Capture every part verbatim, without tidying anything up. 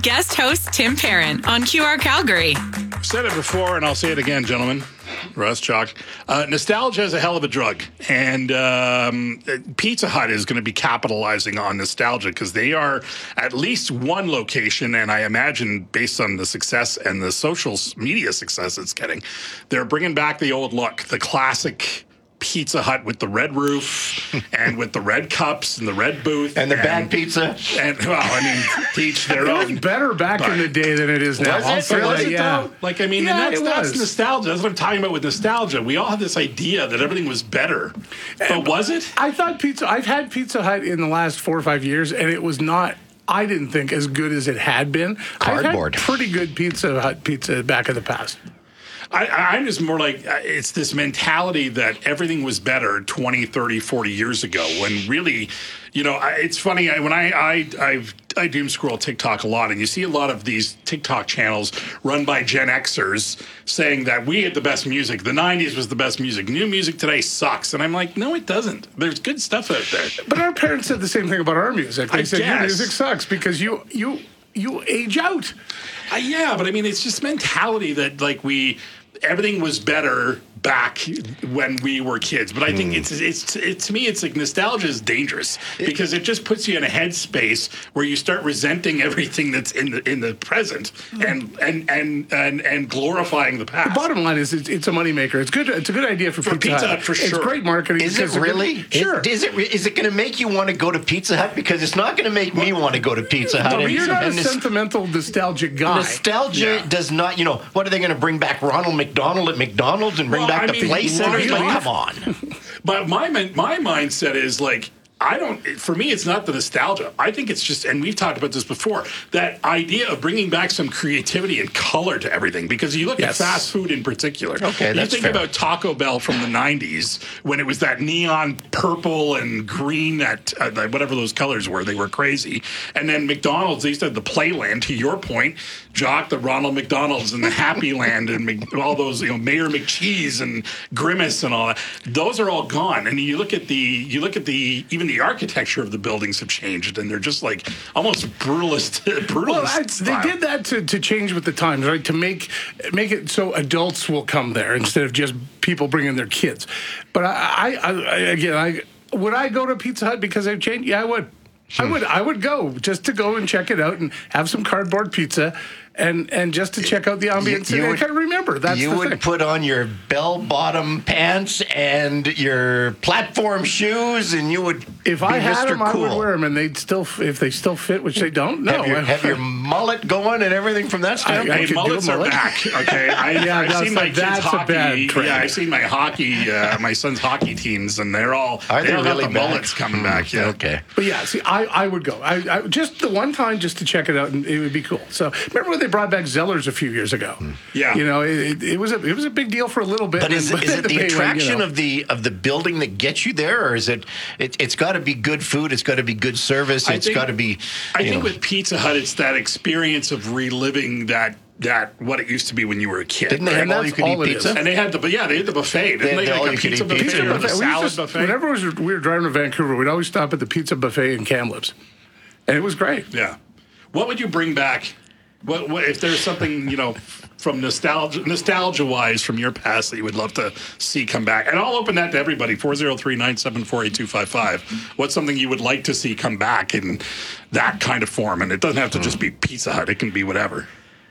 with guest host Tim Parent on Q R Calgary. I've said it before, and I'll say it again, gentlemen. Russ, Chalk. Uh, nostalgia is a hell of a drug. And um, Pizza Hut is going to be capitalizing on nostalgia because they are at least one location, and I imagine based on the success and the social media success it's getting, they're bringing back the old look, the classic Pizza Hut with the red roof and with the red cups and the red booth. And the and, bad pizza. And, well, I mean, teach their It own. was better back but, in the day than it is now. Was it? I'll say Was that, it, yeah. though? Like, I mean, Yeah, and that's, it that's was. nostalgia. That's what I'm talking about with nostalgia. We all had this idea that everything was better. But was it? I thought pizza, I've had Pizza Hut in the last four or five years, and it was not, I didn't think, as good as it had been. Cardboard. I've had pretty good Pizza Hut pizza back in the past. I, I'm just more like, uh, it's this mentality that everything was better twenty, thirty, forty years ago when really, you know, I, it's funny. I, when I, I, I've, I doom scroll TikTok a lot, and you see a lot of these TikTok channels run by Gen Xers saying that we had the best music. The nineties was the best music. New music today sucks. And I'm like, no, it doesn't. There's good stuff out there. But our parents said the same thing about our music. They I said, your guess. music sucks because you, you, you age out. Uh, yeah, but I mean, it's just mentality that like we, everything was better back when we were kids. But I think it's, it's, it, to me, it's like nostalgia is dangerous because it just puts you in a headspace where you start resenting everything that's in the in the present and and and and, and glorifying the past. The bottom line is it's, it's a moneymaker. It's good. It's a good idea for, For Pizza, Pizza Hut. Hut, for It's sure. great marketing. Is because it they're really? good- Sure. Is, is it? re- Is it going to make you want to go to Pizza Hut? Because it's not going to make me want to go to Pizza Hut. No, but And- you're not a and this- sentimental, nostalgic guy. Nostalgia Yeah. does not, you know, what are they going to bring back Ronald McDonald at McDonald's and bring Well, back I the mean, play centers? well, Like, yeah. come on. But my min- my mindset is like, I don't, for me, it's not the nostalgia. I think it's just, and we've talked about this before, that idea of bringing back some creativity and color to everything. Because you look Yes. at fast food in particular. Okay, you that's think fair. about Taco Bell from the nineties when it was that neon purple and green, that uh, that- whatever those colors were, they were crazy. And then McDonald's, they used to have the Playland, to your point, Jock, the Ronald McDonald's and the Happy Land and Mc, all those, you know, Mayor McCheese and Grimace and all that. Those are all gone. And you look at the, you look at the, even the architecture of the buildings have changed, and they're just like almost brutalist, brutalist Well, I, they style. did that to, to change with the times, right? To make make it so adults will come there instead of just people bringing their kids. But I, I, I again, I would I go to Pizza Hut because they've changed? Yeah, I would. I would. I would go just to go and check it out and have some cardboard pizza. And and just to check out the ambience, You- you and I would- kind of remember that's you the would thing. put on your bell-bottom pants and your platform shoes, and you would If be I had Mister them, I Cool. would wear them, and they'd still if they still fit, which they don't. No, have, your, I- have your mullet going and everything from that standpoint. I Hey, could do mullets a are mullet. back. Okay, I, Yeah, I've that's seen my like- kids' that's a hockey. bad trend. Yeah, I've seen my hockey, uh, my son's hockey teams, and they're all Are they all really got the back? mullets coming back. Yeah, Okay. But yeah, see, I, I would go. I, I just the one time just to check it out, and it would be cool. So remember when they brought back Zellers a few years ago? Yeah. you know, it, it was a it was a big deal for a little bit. But is, and- it- is it the pay went, you attraction know. of the of the building that gets you there, or is it? it it's got to be good food. It's got to be good service. I It's think- got to be. I you think know, with Pizza Hut, it's that experience of reliving that that what it used to be when you were a kid. Didn't they right? have And all you that's could eat all it pizza? is. And they had the but yeah, they had the buffet. Didn't They had they, the like a all-you-could-eat pizza buffet pizza or buffet. a We salad used to- buffet? Whenever was, we were driving to Vancouver, we'd always stop at the pizza buffet in Kamloops, and it was great. Yeah. What would you bring back? What, what if there's something, you know, from nostalgia nostalgia wise from your past that you would love to see come back? And I'll open that to everybody. four oh three, nine seven four, eight two five five. What's something you would like to see come back in that kind of form? And it doesn't have to just be Pizza Hut. It can be whatever.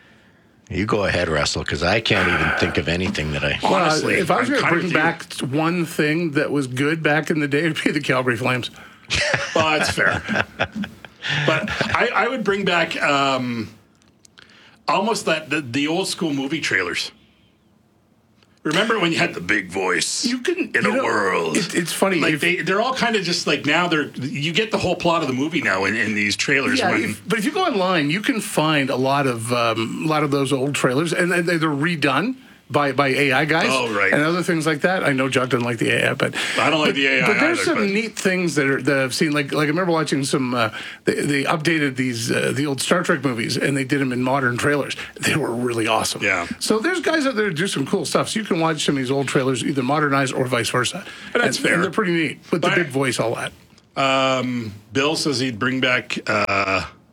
You go ahead, Russell, because I can't even think of anything that I. Well, Honestly, if I was I'm going to kind of bring with you. back one thing that was good back in the day, it'd be the Calgary Flames. Well, that's fair. But I, I would bring back um, almost that the, the old school movie trailers. Remember when you had the big voice You can in you a know, world? It, it's funny. Like if- they, they're all kind of just like now they're you get the whole plot of the movie now in, in these trailers. Yeah, when, if, but if you go online, you can find a lot of um, a lot of those old trailers, and they- they're redone by, by A I guys. Oh, right. And other things like that. I know Jock doesn't like the A I, but I don't like but, the A I But there's either, some but- neat things that are that I've seen. Like like I remember watching some. Uh, they, they updated these uh, the old Star Trek movies, and they did them in modern trailers. They were really awesome. Yeah. So there's guys out there that do some cool stuff. So you can watch some of these old trailers either modernized or vice versa. And that's fair. And they're pretty neat with But- the big voice, all that. Um, Bill says he'd bring back uh,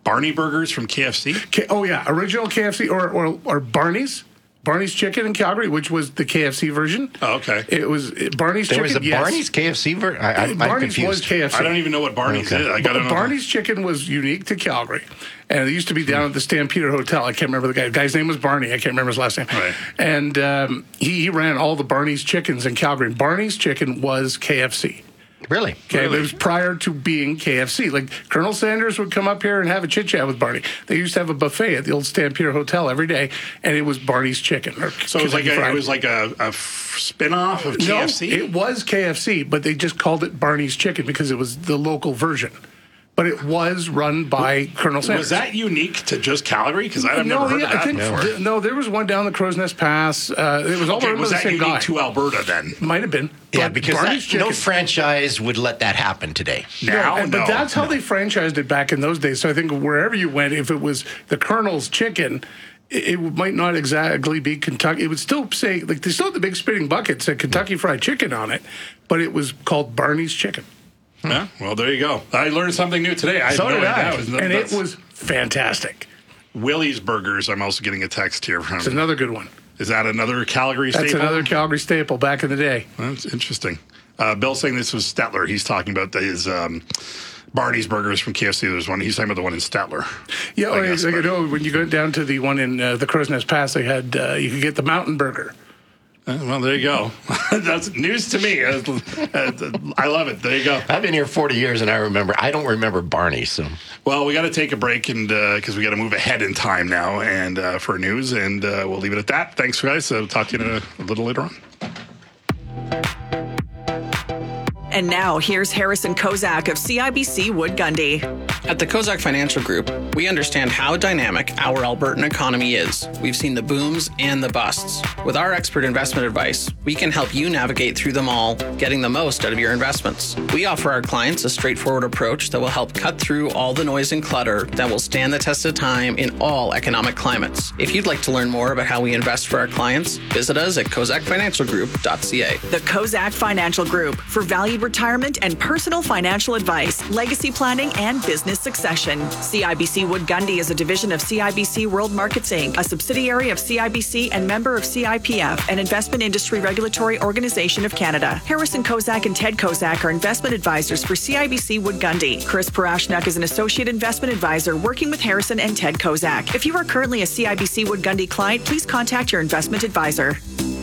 Barney burgers from K F C? K- oh, yeah. Original K F C or, or, or Barney's. Barney's Chicken in Calgary, which was the K F C version. Oh, okay. It was it, Barney's There Chicken. was a yes. Barney's K F C version? I, I, I'm Barney's confused. was K F C. I don't even know what Barney's Okay. is. I gotta know. Barney's Chicken was unique to Calgary. And it used to be down at the Stampeder Hotel. I can't remember the guy. The guy's name was Barney. I can't remember his last name. Right. And um, he, he ran all the Barney's Chickens in Calgary. Barney's Chicken was K F C. Really? Okay, Really? it was prior to being K F C. Like Colonel Sanders would come up here and have a chit chat with Barney. They used to have a buffet at the old Stampeder Hotel every day, and it was Barney's Chicken. Or So it was like Kentucky a, Fried. it was like a, a f- spin-off of K F C? No, it was K F C, but they just called it Barney's Chicken because it was the local version. But it was run by Colonel Sanders. Was that unique to just Calgary? Because I've no, never heard yeah, of that I think before. th- no, there was one down the Crow's Nest Pass. Uh, it was all Okay, run by was the that same unique guy. to Alberta then? Might have been. Yeah, But because Barney's that, no Chicken- franchise would let that happen today. Now, and- no. but that's how they franchised it back in those days. So I think wherever you went, if it was the Colonel's Chicken, it, it might not exactly be Kentucky. It would still say, like, they still had the big spitting bucket said Kentucky Fried Chicken on it, but it was called Barney's Chicken. Yeah, well, there you go. I learned something new today. I So had no did idea. I. That was- And it that's- was fantastic. Willie's Burgers. I'm also getting a text here from. It's another good one. Is that another Calgary That's staple? another Calgary staple back in the day. That's interesting. Uh, Bill saying this was Stettler. He's talking about his um, Barney's Burgers from K F C. There's one. He's talking about the one in Stettler. Yeah, I or guess, like, but- you know, when you go down to the one in uh, the Crow's Nest Pass, they had uh, you could get the Mountain Burger. Uh, well, there you go. That's news to me. Uh, uh, I love it. There you go. I've been here forty years, and I remember. I don't remember Barney, so. Well, we got to take a break and because we got to move ahead in time now and uh, for news, and uh, we'll leave it at that. Thanks, guys. So talk to you in a, a little later on. And now here's Harrison Kozak of C I B C Wood Gundy. At the Kozak Financial Group, we understand how dynamic our Albertan economy is. We've seen the booms and the busts. With our expert investment advice, we can help you navigate through them all, getting the most out of your investments. We offer our clients a straightforward approach that will help cut through all the noise and clutter that will stand the test of time in all economic climates. If you'd like to learn more about how we invest for our clients, visit us at kozak financial group dot c a. The Kozak Financial Group for valued retirement and personal financial advice, legacy planning, and business succession. C I B C Wood Gundy is a division of C I B C World Markets Incorporated, a subsidiary of C I B C and member of C I P F, an investment industry regulatory organization of Canada. Harrison Kozak and Ted Kozak are investment advisors for C I B C Wood Gundy. Chris Parashnak is an associate investment advisor working with Harrison and Ted Kozak. If you are currently a C I B C Wood Gundy client, please contact your investment advisor.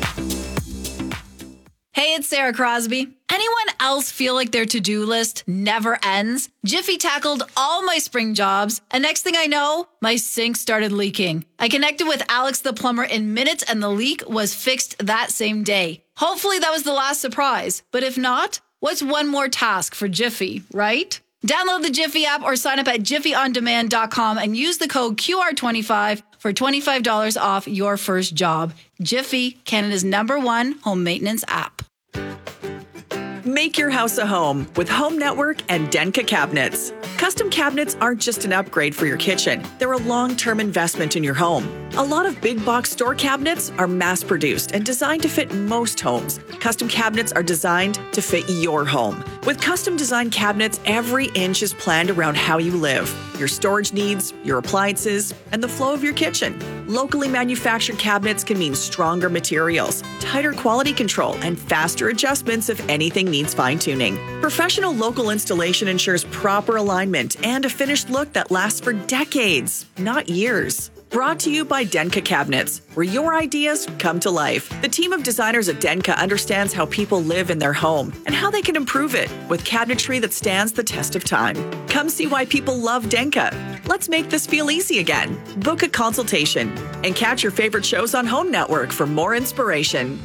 Hey, it's Sarah Crosby. Anyone else feel like their to-do list never ends? Jiffy tackled all my spring jobs, and next thing I know, my sink started leaking. I connected with Alex the plumber in minutes, and the leak was fixed that same day. Hopefully that was the last surprise, but if not, what's one more task for Jiffy, right? Download the Jiffy app or sign up at jiffy on demand dot com and use the code Q R twenty-five for twenty-five dollars off your first job. Jiffy, Canada's number one home maintenance app. Make your house a home with Home Network and Denka Cabinets. Custom cabinets aren't just an upgrade for your kitchen. They're a long-term investment in your home. A lot of big box store cabinets are mass-produced and designed to fit most homes. Custom cabinets are designed to fit your home. With custom designed cabinets, every inch is planned around how you live, your storage needs, your appliances, and the flow of your kitchen. Locally manufactured cabinets can mean stronger materials, tighter quality control, and faster adjustments if anything needs fine-tuning. Professional local installation ensures proper alignment and a finished look that lasts for decades, not years. Brought to you by Denka Cabinets, where your ideas come to life. The team of designers at Denka understands how people live in their home and how they can improve it with cabinetry that stands the test of time. Come see why people love Denka. Let's make this feel easy again. Book a consultation and catch your favorite shows on Home Network for more inspiration.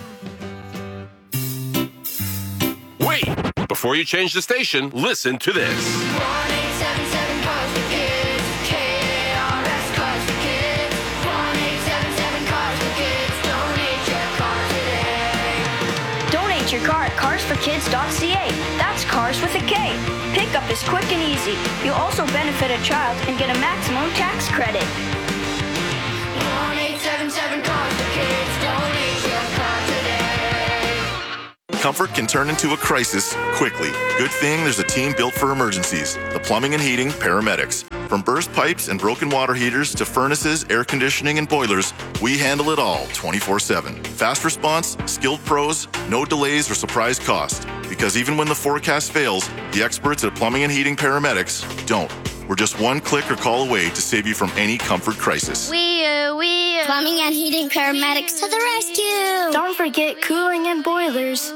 Wait! Before you change the station, listen to this. one eight seven seven cars for kids. K A R S Cars for Kids. one eight seven seven cars for kids. Donate your car today. Donate your car at cars for kids dot c a. That's cars with a K. Pickup is quick and easy. You'll also benefit a child and get a maximum tax credit. one eight seven seven cars for kids. Donate your car today. Comfort can turn into a crisis quickly. Good thing there's a team built for emergencies. The Plumbing and Heating Paramedics. From burst pipes and broken water heaters to furnaces, air conditioning, and boilers, we handle it all twenty-four seven. Fast response, skilled pros, no delays or surprise cost. Because even when the forecast fails, the experts at Plumbing and Heating Paramedics don't. We're just one click or call away to save you from any comfort crisis. We, uh, we, uh, Plumbing and Heating Paramedics to the rescue. Don't forget cooling and boilers.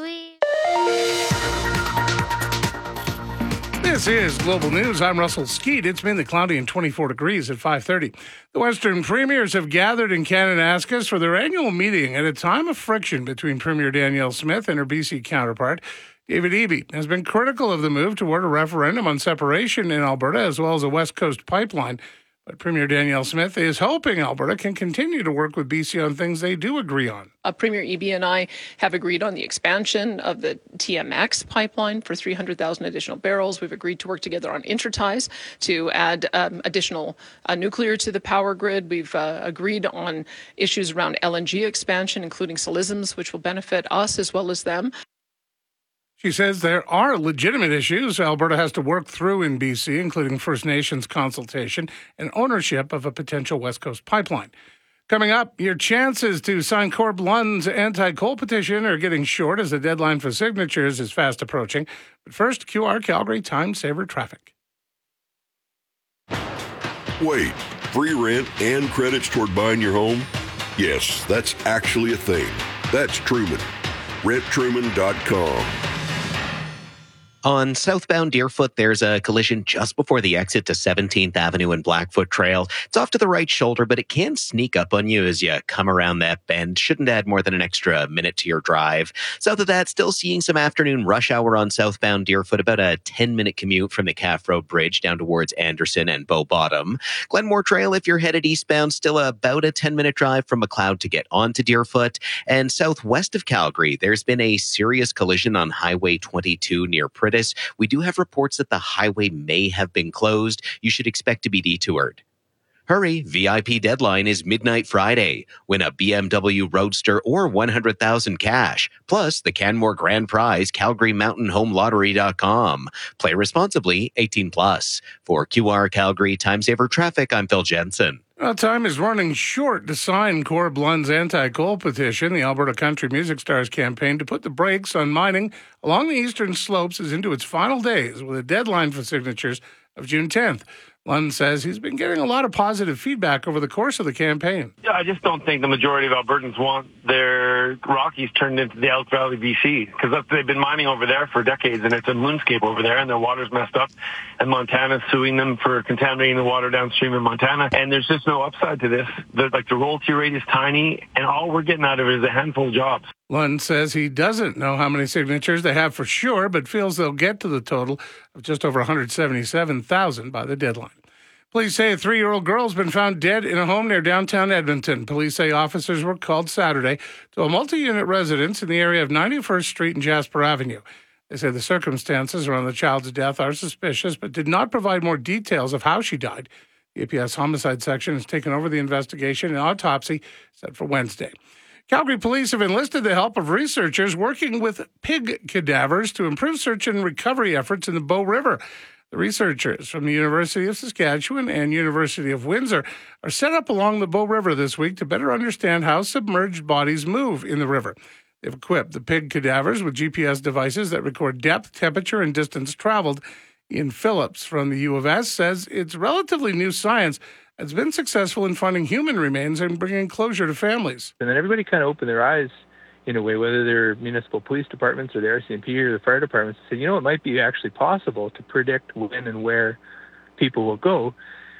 This is Global News. I'm Russell Skeet. It's mainly cloudy and twenty-four degrees at five thirty. The Western Premiers have gathered in Kananaskis for their annual meeting at a time of friction between Premier Danielle Smith and her B C counterpart. David Eby has been critical of the move toward a referendum on separation in Alberta, as well as a West Coast pipeline. But Premier Danielle Smith is hoping Alberta can continue to work with B C on things they do agree on. Uh, Premier Eby and I have agreed on the expansion of the T M X pipeline for three hundred thousand additional barrels. We've agreed to work together on interties to add um, additional uh, nuclear to the power grid. We've uh, agreed on issues around L N G expansion, including Silisms, which will benefit us as well as them. She says there are legitimate issues Alberta has to work through in B C, including First Nations consultation and ownership of a potential West Coast pipeline. Coming up, your chances to sign Corb Lund's anti-coal petition are getting short as the deadline for signatures is fast approaching. But first, Q R Calgary Time Saver Traffic. Wait, free rent and credits toward buying your home? Yes, that's actually a thing. That's Truman. rent truman dot com. On southbound Deerfoot, there's a collision just before the exit to seventeenth Avenue and Blackfoot Trail. It's off to the right shoulder, but it can sneak up on you as you come around that bend. Shouldn't add more than an extra minute to your drive. South of that, still seeing some afternoon rush hour on southbound Deerfoot, about a ten-minute commute from the Calf Road Bridge down towards Anderson and Bow Bottom. Glenmore Trail, if you're headed eastbound, still about a ten-minute drive from McLeod to get onto Deerfoot. And southwest of Calgary, there's been a serious collision on Highway twenty-two near Priddis. We do have reports that the highway may have been closed. You should expect to be detoured. Hurry, V I P deadline is midnight Friday. Win a B M W Roadster or one hundred thousand cash. Plus the Canmore Grand Prize, Calgary Mountain Home Lottery dot com. Play responsibly, eighteen plus. For Q R Calgary Time Saver Traffic, I'm Phil Jensen. Well, time is running short to sign Corb Lund's anti-coal petition. The Alberta Country Music Stars campaign to put the brakes on mining along the eastern slopes is into its final days with a deadline for signatures of June tenth. Lund says he's been getting a lot of positive feedback over the course of the campaign. Yeah, I just don't think the majority of Albertans want their Rockies turned into the Elk Valley, B C, because they've been mining over there for decades, and it's a moonscape over there, and their water's messed up, and Montana's suing them for contaminating the water downstream in Montana, and there's just no upside to this. The, like, the royalty rate is tiny, and all we're getting out of it is a handful of jobs. Lund says he doesn't know how many signatures they have for sure, but feels they'll get to the total of just over one hundred seventy-seven thousand by the deadline. Police say a three-year-old girl has been found dead in a home near downtown Edmonton. Police say officers were called Saturday to a multi-unit residence in the area of ninety-first Street and Jasper Avenue. They say the circumstances around the child's death are suspicious, but did not provide more details of how she died. The A P S Homicide Section has taken over the investigation, and autopsy set for Wednesday. Calgary police have enlisted the help of researchers working with pig cadavers to improve search and recovery efforts in the Bow River. The researchers from the University of Saskatchewan and University of Windsor are set up along the Bow River this week to better understand how submerged bodies move in the river. They've equipped the pig cadavers with G P S devices that record depth, temperature, and distance traveled. Ian Phillips from the U of S says it's relatively new science that's been successful in finding human remains and bringing closure to families. And then everybody kind of opened their eyes in a way, whether they're municipal police departments or the R C M P or the fire departments, to say, you know, it might be actually possible to predict when and where people will go.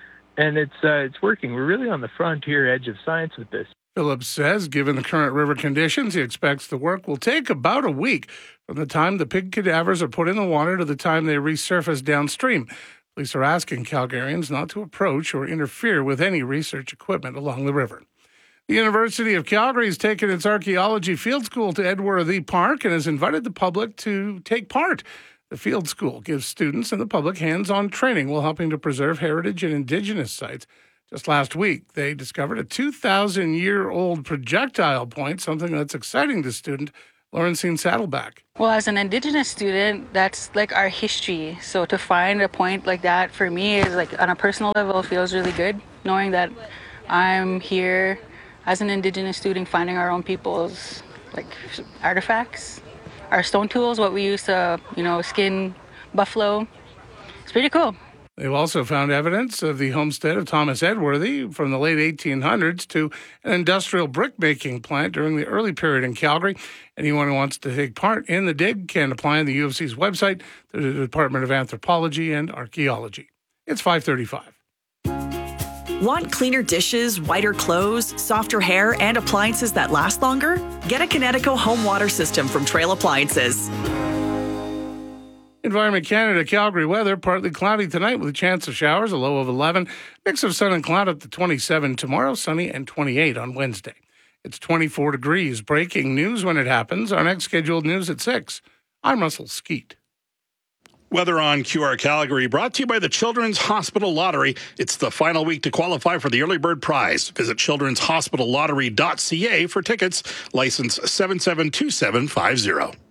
And it's uh, it's working. We're really on the frontier edge of science with this. Phillips says, given the current river conditions, he expects the work will take about a week from the time the pig cadavers are put in the water to the time they resurface downstream. Police are asking Calgarians not to approach or interfere with any research equipment along the river. The University of Calgary has taken its archaeology field school to Edworthy Park and has invited the public to take part. The field school gives students and the public hands-on training while helping to preserve heritage and Indigenous sites. Just last week, they discovered a two thousand year old projectile point, something that's exciting to students Lawrencine Saddleback. Well, as an Indigenous student, that's like our history. So to find a point like that for me is like on a personal level feels really good, knowing that I'm here as an Indigenous student finding our own people's like artifacts, our stone tools, what we use to, you know, skin buffalo. It's pretty cool. They've also found evidence of the homestead of Thomas Edworthy from the late eighteen hundreds to an industrial brick-making plant during the early period in Calgary. Anyone who wants to take part in the dig can apply on the U of C's website to the Department of Anthropology and Archaeology. It's five thirty-five. Want cleaner dishes, whiter clothes, softer hair, and appliances that last longer? Get a Kinetico home water system from Trail Appliances. Environment Canada, Calgary weather, partly cloudy tonight with a chance of showers, a low of eleven. Mix of sun and cloud up to twenty-seven tomorrow, sunny and twenty-eight on Wednesday. It's twenty-four degrees. Breaking news when it happens. Our next scheduled news at six. I'm Russell Skeet. Weather on Q R Calgary, brought to you by the Children's Hospital Lottery. It's the final week to qualify for the early bird prize. Visit children's hospital lottery dot c a for tickets. License seven seven two seven five zero.